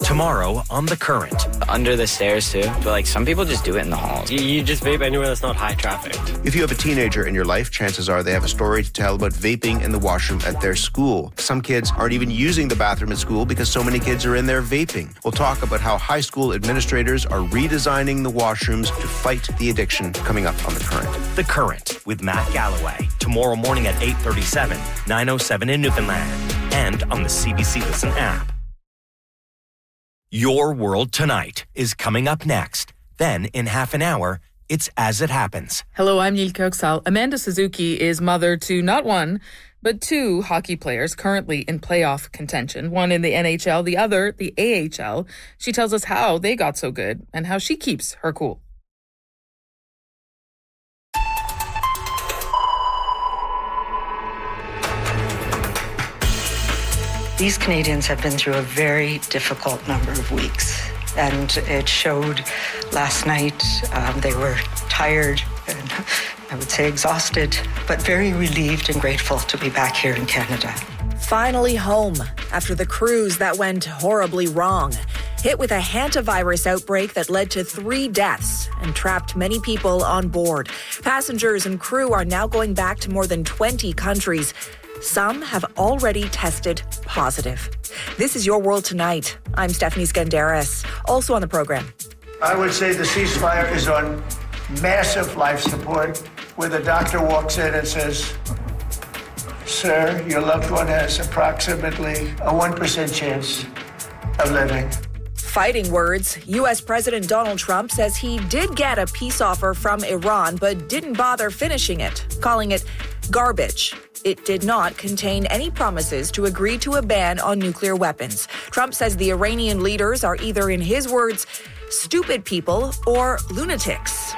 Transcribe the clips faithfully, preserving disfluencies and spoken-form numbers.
Tomorrow on The Current. Under the stairs, too. But, like, some people just do it in the halls. You, you just vape anywhere that's not high traffic. If you have a teenager in your life, chances are they have a story to tell about vaping in the washroom at their school. Some kids aren't even using the bathroom at school because so many kids are in there vaping. We'll talk about how high school administrators are redesigning the washrooms to fight the addiction, coming up on The Current. The Current with Matt Galloway. Tomorrow morning at eight thirty-seven, nine oh seven in Newfoundland. And on the C B C Listen app. Your World Tonight is coming up next. Then, in half an hour, it's As It Happens. Hello, I'm Neil Koksal. Amanda Suzuki is mother to not one, but two hockey players currently in playoff contention. One in the N H L, the other the A H L. She tells us how they got so good and how she keeps her cool. These Canadians have been through a very difficult number of weeks, and it showed last night. Um, they were tired and I would say exhausted, but very relieved and grateful to be back here in Canada. Finally home after the cruise that went horribly wrong. Hit with a hantavirus outbreak that led to three deaths and trapped many people on board. Passengers and crew are now going back to more than twenty countries. Some have already tested positive. This is Your World Tonight. I'm Stephanie Skandaris. Also on the program. I would say the ceasefire is on massive life support, where the doctor walks in and says, "Sir, your loved one has approximately a one percent chance of living." Fighting words. U S President Donald Trump says he did get a peace offer from Iran, but didn't bother finishing it, calling it garbage. It did not contain any promises to agree to a ban on nuclear weapons. Trump says the Iranian leaders are either, in his words, stupid people or lunatics.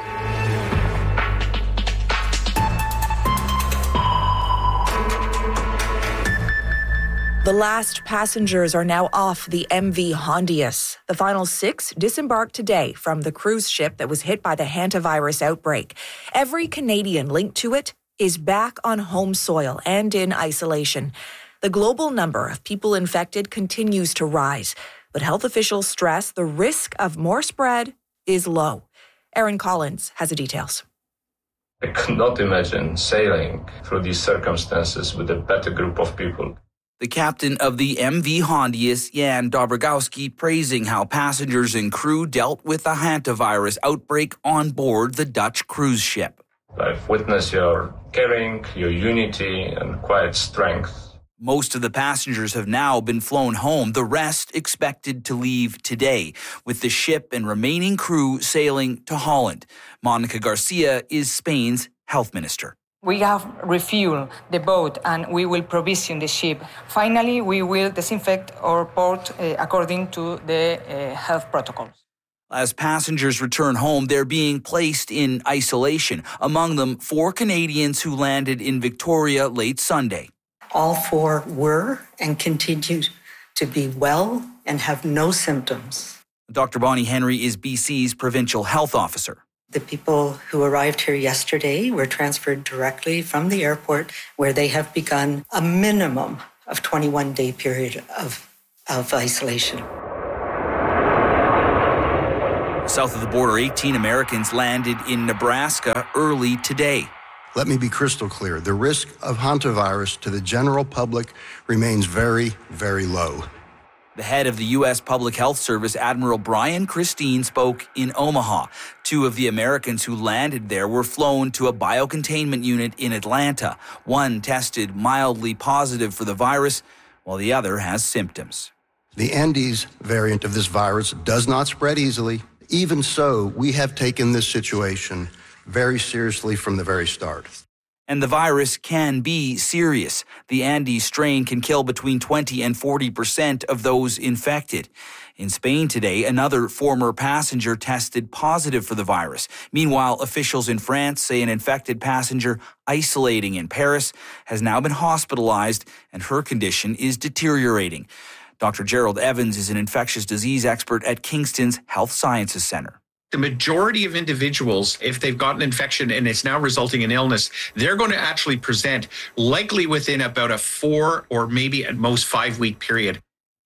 The last passengers are now off the M V Hondius. The final six disembarked today from the cruise ship that was hit by the hantavirus outbreak. Every Canadian linked to it is back on home soil and in isolation. The global number of people infected continues to rise, but health officials stress the risk of more spread is low. Aaron Collins has the details. I could not imagine sailing through these circumstances with a better group of people. The captain of the M V Hondius, Jan Dobrogowski, praising how passengers and crew dealt with the hantavirus outbreak on board the Dutch cruise ship. I've witnessed your caring, your unity, and quiet strength. Most of the passengers have now been flown home, the rest expected to leave today, with the ship and remaining crew sailing to Holland. Monica Garcia is Spain's health minister. We have refueled the boat and we will provision the ship. Finally, we will disinfect our port uh, according to the uh, health protocols. As passengers return home, they're being placed in isolation. Among them, four Canadians who landed in Victoria late Sunday. All four were and continue to be well and have no symptoms. Doctor Bonnie Henry is B C's provincial health officer. The people who arrived here yesterday were transferred directly from the airport, where they have begun a minimum of twenty-one day period of, of isolation. South of the border, eighteen Americans landed in Nebraska early today. Let me be crystal clear. The risk of hantavirus to the general public remains very, very low. The head of the U S Public Health Service, Admiral Brian Christine, spoke in Omaha. Two of the Americans who landed there were flown to a biocontainment unit in Atlanta. One tested mildly positive for the virus, while the other has symptoms. The Andes variant of this virus does not spread easily. Even so, we have taken this situation very seriously from the very start. And the virus can be serious. The Andes strain can kill between twenty and forty percent of those infected. In Spain today, another former passenger tested positive for the virus. Meanwhile, officials in France say an infected passenger isolating in Paris has now been hospitalized and her condition is deteriorating. Doctor Gerald Evans is an infectious disease expert at Kingston's Health Sciences Center. The majority of individuals, if they've got an infection and it's now resulting in illness, they're going to actually present likely within about a four or maybe at most five week period.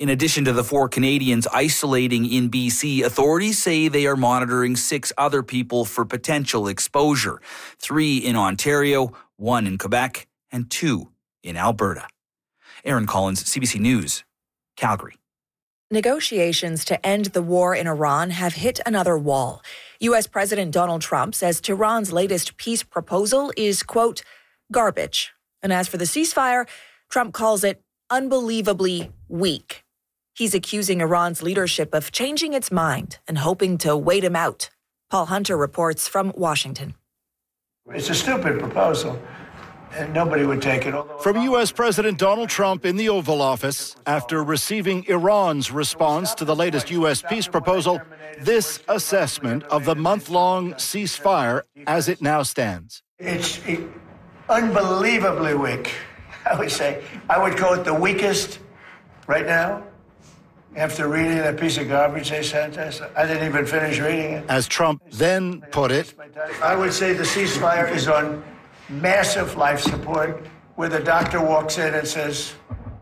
In addition to the four Canadians isolating in B C, authorities say they are monitoring six other people for potential exposure. Three in Ontario, one in Quebec, and two in Alberta. Aaron Collins, C B C News, Calgary. Negotiations to end the war in Iran have hit another wall. U S. President Donald Trump says Tehran's latest peace proposal is, quote, garbage. And as for the ceasefire, Trump calls it unbelievably weak. He's accusing Iran's leadership of changing its mind and hoping to wait him out. Paul Hunter reports from Washington. It's a stupid proposal, and nobody would take it. From U S. President Donald Trump in the Oval Office, after receiving Iran's response to the latest U S peace proposal, this assessment of the month-long ceasefire as it now stands. It's unbelievably weak, I would say. I would call it the weakest right now. After reading that piece of garbage they sent us, I didn't even finish reading it. As Trump then put it, I would say the ceasefire is on massive life support, where the doctor walks in and says,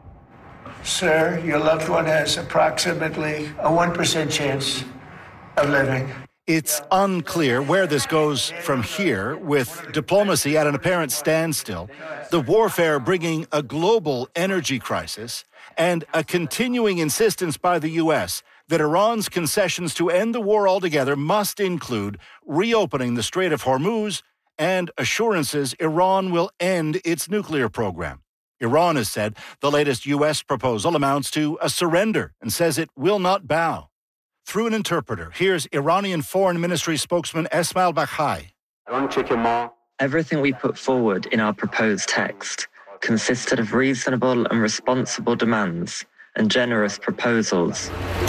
sir, your loved one has approximately a one percent chance of living. It's unclear where this goes from here, with diplomacy at an apparent standstill, the warfare bringing a global energy crisis, and a continuing insistence by the U S that Iran's concessions to end the war altogether must include reopening the Strait of Hormuz and assurances Iran will end its nuclear program. Iran has said the latest U S proposal amounts to a surrender and says it will not bow. Through an interpreter, here's Iranian Foreign Ministry spokesman Esmail Baghai. Everything we put forward in our proposed text consisted of reasonable and responsible demands and generous proposals.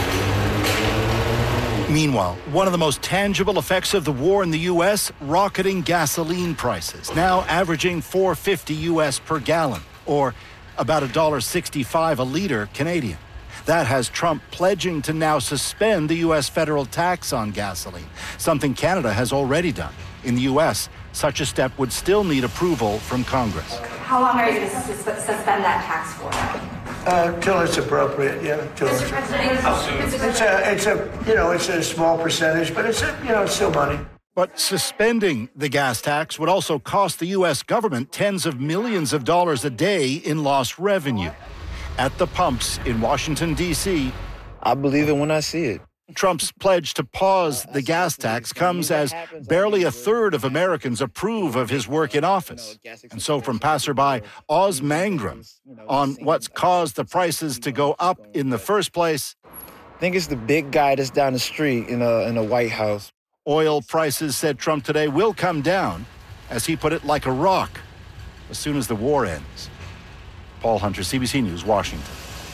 Meanwhile, one of the most tangible effects of the war in the U S, rocketing gasoline prices, now averaging four dollars and fifty cents U S per gallon, or about one dollar and sixty-five cents a liter Canadian. That has Trump pledging to now suspend the U S federal tax on gasoline, something Canada has already done. In the U S, such a step would still need approval from Congress. How long are you going to sus- suspend that tax for? Uh, till it's appropriate, yeah. Till it's, it's a, it's a, you know, it's a small percentage, but it's, a, you know, it's still money. But suspending the gas tax would also cost the U S government tens of millions of dollars a day in lost revenue. At the pumps in Washington, D C, I believe it when I see it. Trump's pledge to pause the gas tax comes as barely a third of Americans approve of his work in office. And so from passerby Oz Mangrum on what's caused the prices to go up in the first place. I think it's the big guy that's down the street in a, in a White House. Oil prices, said Trump today, will come down, as he put it, like a rock, as soon as the war ends. Paul Hunter, C B C News, Washington.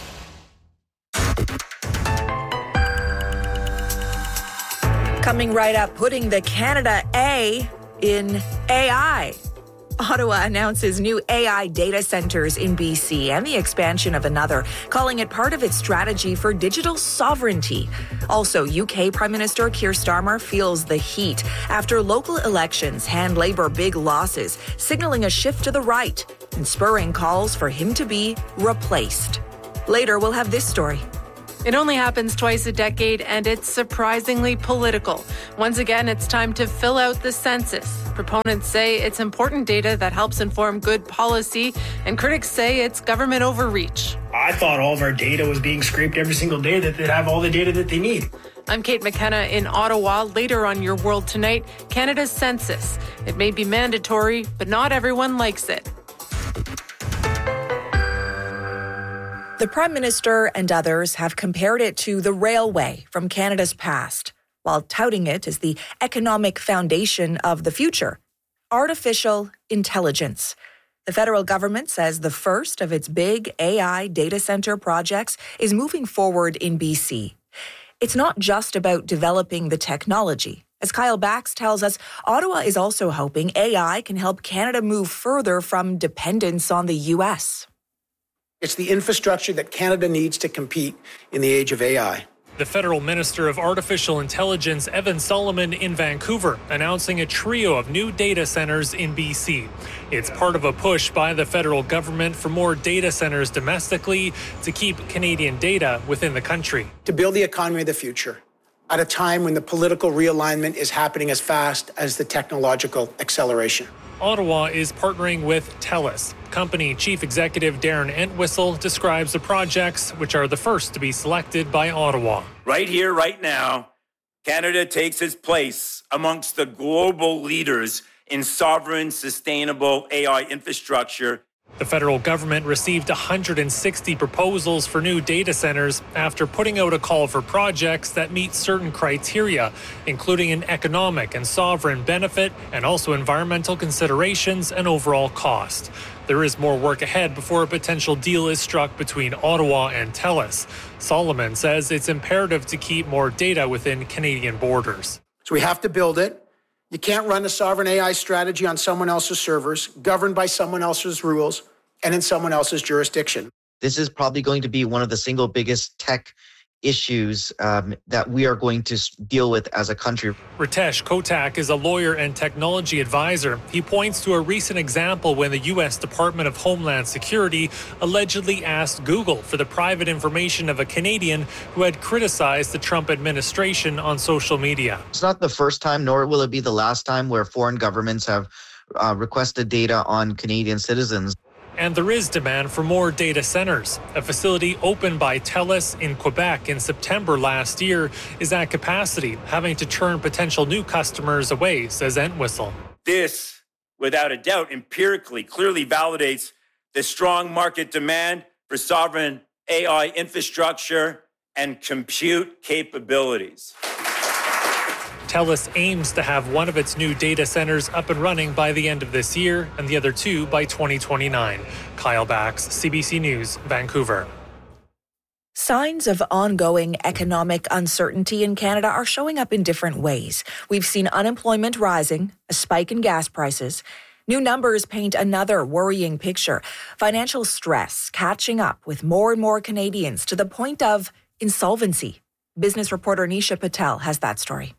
Coming right up, putting the Canada A in A I. Ottawa announces new A I data centres in B C and the expansion of another, calling it part of its strategy for digital sovereignty. Also, U K Prime Minister Keir Starmer feels the heat after local elections hand Labour big losses, signalling a shift to the right and spurring calls for him to be replaced. Later, we'll have this story. It only happens twice a decade, and it's surprisingly political. Once again, it's time to fill out the census. Proponents say it's important data that helps inform good policy, and critics say it's government overreach. I thought all of our data was being scraped every single day, that they'd have all the data that they need. I'm Kate McKenna in Ottawa. Later on Your World Tonight, Canada's census. It may be mandatory, but not everyone likes it. The Prime Minister and others have compared it to the railway from Canada's past, while touting it as the economic foundation of the future. Artificial intelligence. The federal government says the first of its big A I data centre projects is moving forward in B C. It's not just about developing the technology. As Kyle Bax tells us, Ottawa is also hoping A I can help Canada move further from dependence on the U S. It's the infrastructure that Canada needs to compete in the age of A I. The federal minister of artificial intelligence, Evan Solomon, in Vancouver, announcing a trio of new data centers in B C. It's part of a push by the federal government for more data centers domestically to keep Canadian data within the country. To build the economy of the future at a time when the political realignment is happening as fast as the technological acceleration. Ottawa is partnering with TELUS. Company Chief Executive Darren Entwistle describes the projects, which are the first to be selected by Ottawa. Right here, right now, Canada takes its place amongst the global leaders in sovereign, sustainable A I infrastructure. The federal government received one hundred sixty proposals for new data centers after putting out a call for projects that meet certain criteria, including an economic and sovereign benefit and also environmental considerations and overall cost. There is more work ahead before a potential deal is struck between Ottawa and TELUS. Solomon says it's imperative to keep more data within Canadian borders. So we have to build it. You can't run a sovereign A I strategy on someone else's servers, governed by someone else's rules, and in someone else's jurisdiction. This is probably going to be one of the single biggest tech issues um, that we are going to deal with as a country. Ritesh Kotak is a lawyer and technology advisor. He points to a recent example when the U S Department of Homeland Security allegedly asked Google for the private information of a Canadian who had criticized the Trump administration on social media. It's not the first time, nor will it be the last time where foreign governments have uh, requested data on Canadian citizens. And there is demand for more data centers. A facility opened by TELUS in Quebec in September last year is at capacity, having to turn potential new customers away, says Entwistle. This, without a doubt, empirically clearly validates the strong market demand for sovereign A I infrastructure and compute capabilities. TELUS aims to have one of its new data centers up and running by the end of this year and the other two by twenty twenty-nine. Kyle Bax, C B C News, Vancouver. Signs of ongoing economic uncertainty in Canada are showing up in different ways. We've seen unemployment rising, a spike in gas prices. New numbers paint another worrying picture. Financial stress catching up with more and more Canadians to the point of insolvency. Business reporter Nisha Patel has that story.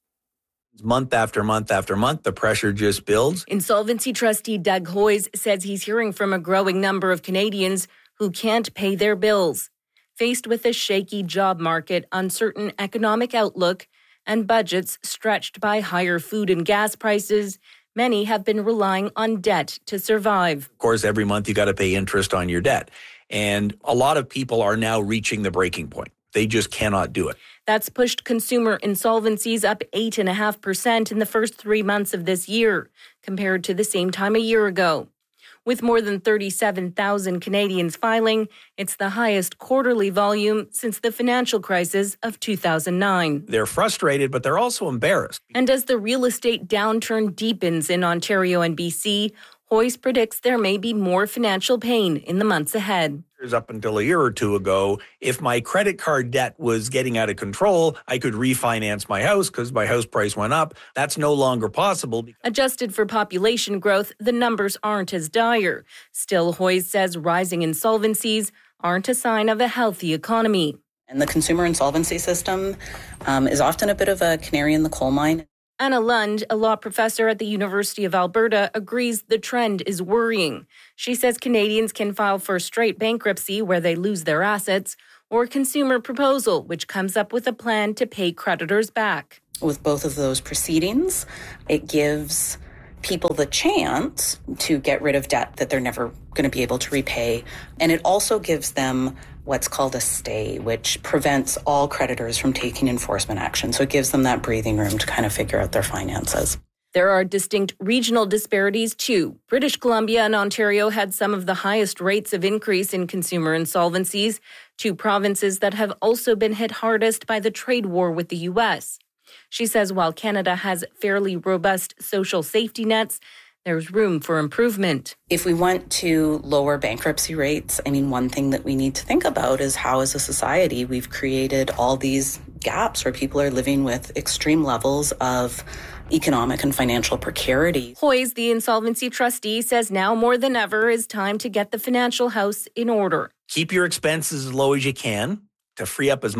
Month after month after month, the pressure just builds. Insolvency trustee Doug Hoyes says he's hearing from a growing number of Canadians who can't pay their bills. Faced with a shaky job market, uncertain economic outlook, and budgets stretched by higher food and gas prices, many have been relying on debt to survive. Of course, every month you got to pay interest on your debt. And a lot of people are now reaching the breaking point. They just cannot do it. That's pushed consumer insolvencies up eight point five percent in the first three months of this year, compared to the same time a year ago. With more than thirty-seven thousand Canadians filing, it's the highest quarterly volume since the financial crisis of two thousand nine. They're frustrated, but they're also embarrassed. And as the real estate downturn deepens in Ontario and B C, Hoyes predicts there may be more financial pain in the months ahead. Up until a year or two ago, if my credit card debt was getting out of control, I could refinance my house because my house price went up. That's no longer possible. Adjusted for population growth, the numbers aren't as dire. Still, Hoyes says rising insolvencies aren't a sign of a healthy economy. And the consumer insolvency system um, is often a bit of a canary in the coal mine. Anna Lund, a law professor at the University of Alberta, agrees the trend is worrying. She says Canadians can file for straight bankruptcy where they lose their assets, or consumer proposal, which comes up with a plan to pay creditors back. With both of those proceedings, it gives people the chance to get rid of debt that they're never going to be able to repay. And it also gives them what's called a stay, which prevents all creditors from taking enforcement action. So it gives them that breathing room to kind of figure out their finances. There are distinct regional disparities, too. British Columbia and Ontario had some of the highest rates of increase in consumer insolvencies, two provinces that have also been hit hardest by the trade war with the U S. She says while Canada has fairly robust social safety nets, there's room for improvement. If we want to lower bankruptcy rates, I mean, one thing that we need to think about is how, as a society, we've created all these gaps where people are living with extreme levels of economic and financial precarity. Hoyes, the insolvency trustee, says now more than ever is time to get the financial house in order. Keep your expenses as low as you can to free up as much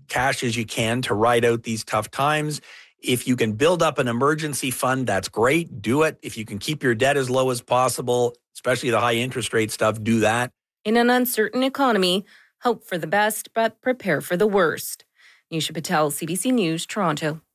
cash as you can to ride out these tough times. If you can build up an emergency fund, that's great. Do it. If you can keep your debt as low as possible, especially the high interest rate stuff, do that. In an uncertain economy, hope for the best, but prepare for the worst. Nisha Patel, C B C News, Toronto.